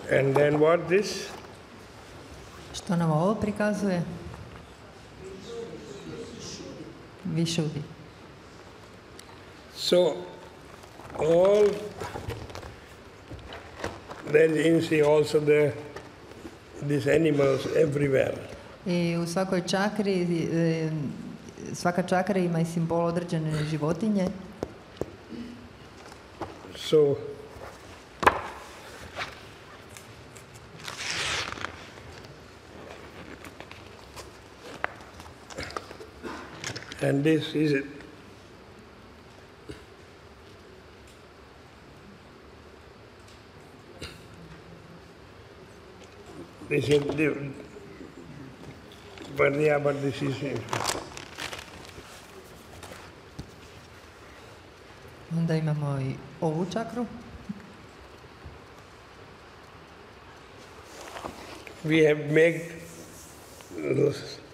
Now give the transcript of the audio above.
And then what this? Što nam ovo prikazuje? Višudi. So, all then you see also these animals everywhere. I u svakoj čakri, svaka čakra ima i simbol određene životinje. So, and this is it. This is the, but yeah, but this is it. Onda imamo i ovu čakru. We have made